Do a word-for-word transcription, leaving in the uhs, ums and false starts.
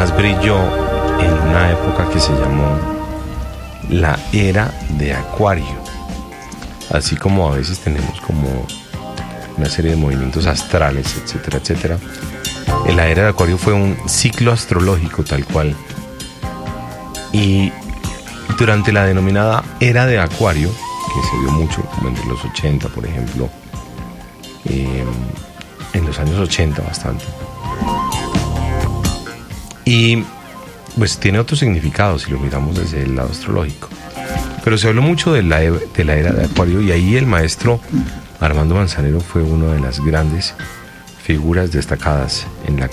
más brilló en una época que se llamó la era de Acuario. Así como a veces tenemos como una serie de movimientos astrales, etcétera, etcétera. En la era de Acuario fue un ciclo astrológico tal cual. Y durante la denominada era de Acuario, que se dio mucho, como entre los ochenta, por ejemplo, eh, en los años ochenta bastante. Y pues tiene otro significado si lo miramos desde el lado astrológico. Pero se habló mucho de la, de la era de Acuario, y ahí el maestro Armando Manzanero fue una de las grandes figuras destacadas en la